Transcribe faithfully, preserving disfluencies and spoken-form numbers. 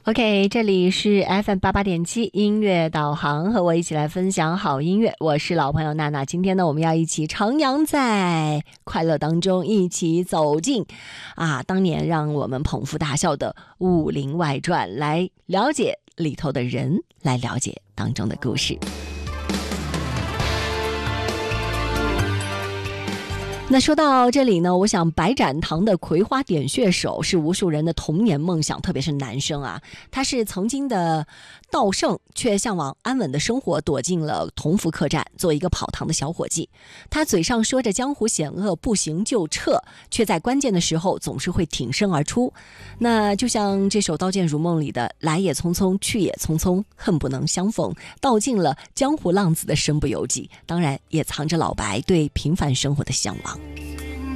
OK，这里是 F M 八八点七音乐导航，和我一起来分享好音乐。我是老朋友娜娜，今天呢，我们要一起徜徉在快乐当中，一起走进啊，当年让我们捧腹大笑的《武林外传》，来了解里头的人，来了解当中的故事。那说到这里呢，我想白展堂的葵花点穴手是无数人的童年梦想，特别是男生啊。他是曾经的道圣，却向往安稳的生活，躲进了同福客栈，做一个跑堂的小伙计。他嘴上说着江湖险恶，不行就撤，却在关键的时候总是会挺身而出。那就像这首《刀剑如梦》里的“来也匆匆，去也匆匆，恨不能相逢”，道尽了江湖浪子的身不由己，当然也藏着老白对平凡生活的向往。